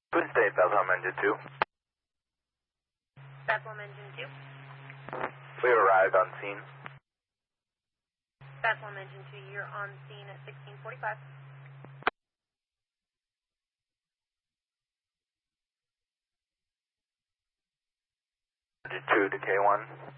Tuesday, Bethlehem Engine 2. Bethlehem Engine 2. We arrived on scene. Bethlehem Engine 2, you're on scene at 1645. Engine 2 to K1.